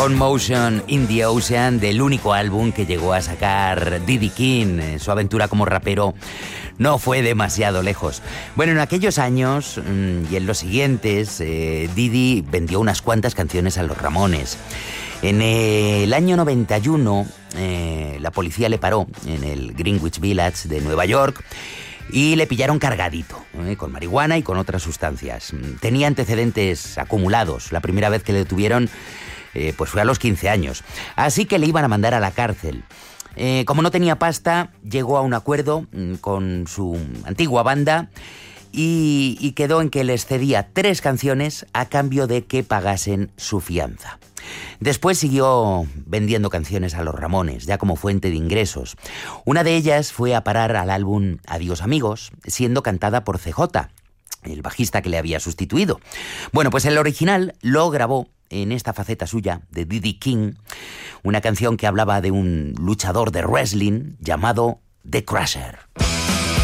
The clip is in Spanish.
One Motion in the Ocean, del único álbum que llegó a sacar D.D. King. Su aventura como rapero no fue demasiado lejos. Bueno, en aquellos años y en los siguientes, Didi vendió unas cuantas canciones a los Ramones. En el año 91, la policía le paró en el Greenwich Village de Nueva York y le pillaron cargadito, con marihuana y con otras sustancias. Tenía antecedentes acumulados. La primera vez que le detuvieron pues fue a los 15 años. Así que le iban a mandar a la cárcel. Como no tenía pasta, llegó a un acuerdo con su antigua banda y quedó en que les cedía 3 canciones a cambio de que pagasen su fianza. Después siguió vendiendo canciones a los Ramones, ya como fuente de ingresos. Una de ellas fue a parar al álbum Adiós Amigos, siendo cantada por CJ, el bajista que le había sustituido. Bueno, pues el original lo grabó en esta faceta suya de D.D. King, una canción que hablaba de un luchador de wrestling llamado The Crusher.